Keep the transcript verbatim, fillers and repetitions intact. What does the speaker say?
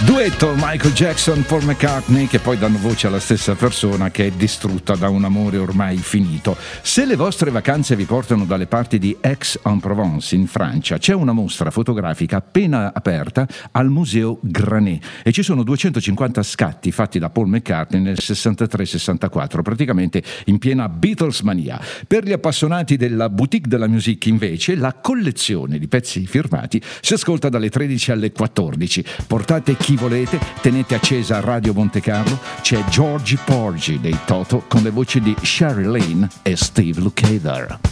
Duetto Michael Jackson, Paul McCartney, che poi danno voce alla stessa persona che è distrutta da un amore ormai finito. Se le vostre vacanze vi portano dalle parti di Aix-en-Provence in Francia, c'è una mostra fotografica appena aperta al Museo Granet e ci sono duecentocinquanta scatti fatti da Paul McCartney nel sessantatré sessantaquattro, praticamente in piena Beatles mania. Per gli appassionati della Boutique de la Musique invece la collezione di pezzi firmati si ascolta dalle tredici alle quattordici. Portate chi volete, tenete accesa Radio Monte Carlo, c'è Georgie Porgy dei Toto con le voci di Sherry Lane e Steve Lukather.